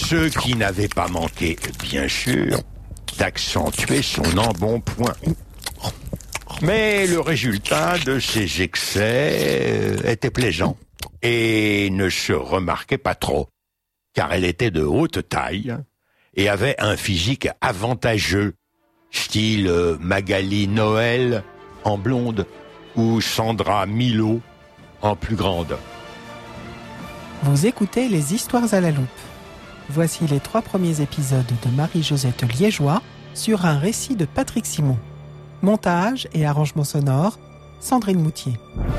Ce qui n'avait pas manqué, bien sûr, d'accentuer son embonpoint. Mais le résultat de ces excès était plaisant et ne se remarquait pas trop, car elle était de haute taille et avait un physique avantageux, style Magali Noël en blonde ou Sandra Milo en plus grande. Vous écoutez Les Histoires à la loupe. Voici les 3 premiers épisodes de Marie-Josette Liégeois sur un récit de Patrick Simon. Montage et arrangement sonore, Sandrine Moutier.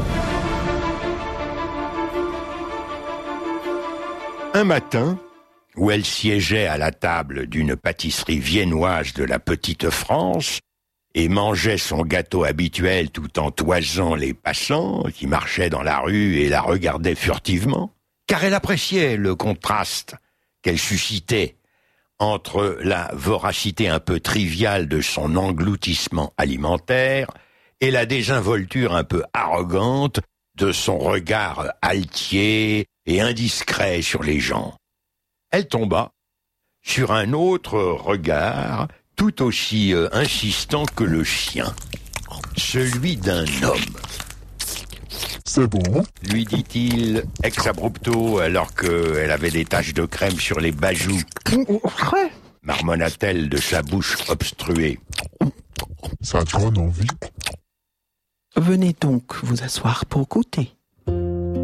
Un matin, où elle siégeait à la table d'une pâtisserie viennoise de la Petite France et mangeait son gâteau habituel tout en toisant les passants qui marchaient dans la rue et la regardaient furtivement, car elle appréciait le contraste qu'elle suscitait entre la voracité un peu triviale de son engloutissement alimentaire et la désinvolture un peu arrogante de son regard altier et indiscret sur les gens. Elle tomba sur un autre regard tout aussi insistant que le sien, celui d'un homme. C'est bon, Lui dit-il ex abrupto alors qu'elle avait des taches de crème sur les bajoux. Marmonna-t-elle de sa bouche obstruée. ça donne envie. Venez donc vous asseoir pour goûter.